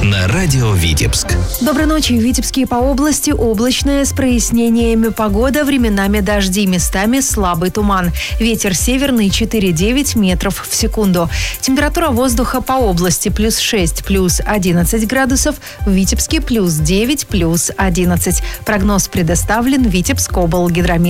на радио Витебск. Доброй ночи. В Витебске по области облачная с прояснениями погода, временами дожди, местами слабый туман. Ветер северный 4,9 метров в секунду. Температура воздуха по области +6, +11 градусов. В Витебске +9, +11. Прогноз предоставлен Витебскоблгидромет.